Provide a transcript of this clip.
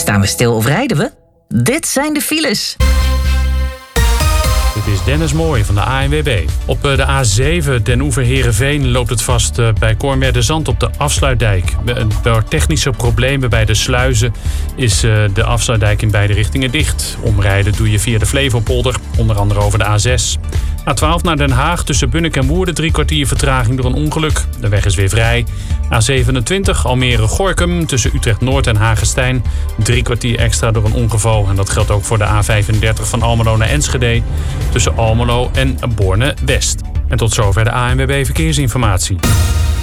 Staan we stil of rijden we? Dit zijn de files. Dit is Dennis Mooij van de ANWB. Op de A7 Den Oever-Heerenveen loopt het vast bij Cornwerd-de-Zand op de afsluitdijk. Door technische problemen bij de sluizen is de afsluitdijk in beide richtingen dicht. Omrijden doe je via de Flevopolder, onder andere over de A6. A12 naar Den Haag tussen Bunnik en Woerden 3 kwartier vertraging door een ongeluk. De weg is weer vrij. A27 Almere-Gorinchem tussen Utrecht-Noord en Hagestein 3 kwartier extra door een ongeval. En dat geldt ook voor de A35 van Almelo naar Enschede tussen Almelo en Borne-West. En tot zover de ANWB Verkeersinformatie.